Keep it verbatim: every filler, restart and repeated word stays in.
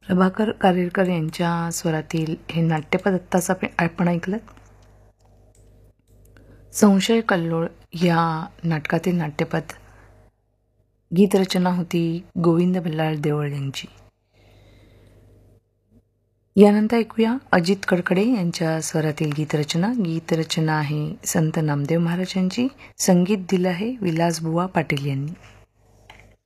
प्रभाकर कारेरकर यांच्या स्वरातील हे नाट्यपद आत्ताच आपण ऐकलं. संशय कल्लोळ या नाटकातील नाट्यपद गीतरचना होती गोविंद बल्लाळ देवळ यांची. यानंतर ऐकूया अजित कडकडे यांच्या स्वरातील गीतरचना. गीतरचना आहे संत नामदेव महाराजांची. संगीत दिलं आहे विलासबुवा पाटील यांनी.